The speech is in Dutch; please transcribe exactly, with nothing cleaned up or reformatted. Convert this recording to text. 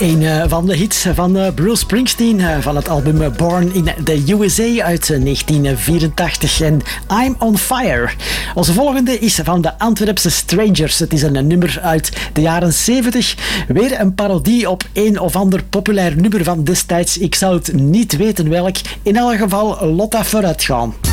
Een uh, van de hits van uh, Bruce Springsteen uh, van het album uh, Born in the U S A uit uh, negentien vierentachtig en I'm on Fire. Onze volgende is van de Antwerpse Strangers. Het is een uh, nummer uit de jaren zeventig. Weer een parodie op een of ander populair nummer van destijds. Ik zou het niet weten welk. In elk geval Lotta vooruitgaan.